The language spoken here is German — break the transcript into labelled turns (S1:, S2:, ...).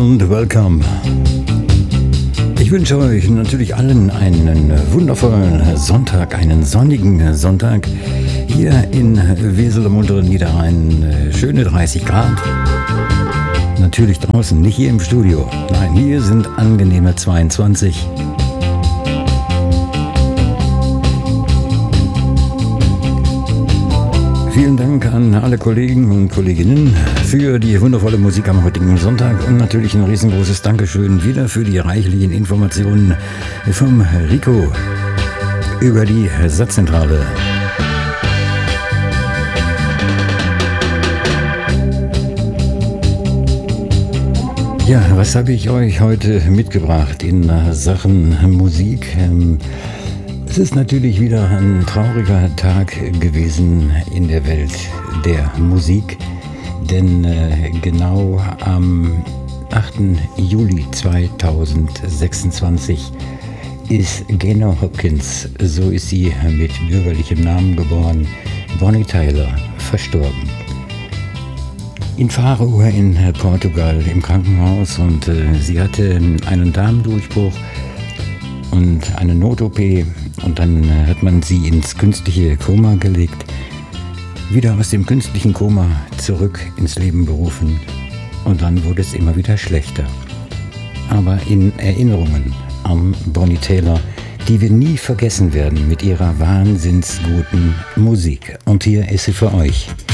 S1: und welcome. Ich wünsche euch natürlich allen einen wundervollen Sonntag, einen sonnigen Sonntag. Hier in Wesel am unteren Niederrhein schöne 30 Grad. Natürlich draußen, nicht hier im Studio. Nein, hier sind angenehme 22. Vielen Dank an alle Kollegen und Kolleginnen für die wundervolle Musik am heutigen Sonntag und natürlich ein riesengroßes Dankeschön wieder für die reichlichen Informationen vom Rico über die Satzzentrale. Ja, was habe ich euch heute mitgebracht in Sachen Musik? Es ist natürlich wieder ein trauriger Tag gewesen in der Welt der Musik, denn genau am 8. Juli 2026 ist Gaynor Hopkins, so ist sie mit bürgerlichem Namen geboren, Bonnie Tyler, verstorben. In Faro in Portugal im Krankenhaus und sie hatte einen Darmdurchbruch und eine Not-OP und dann hat man sie ins künstliche Koma gelegt, wieder aus dem künstlichen Koma zurück ins Leben berufen und dann wurde es immer wieder schlechter. Aber in Erinnerungen an Bonnie Tyler, die wir nie vergessen werden mit ihrer wahnsinnsguten Musik. Und hier ist sie für euch.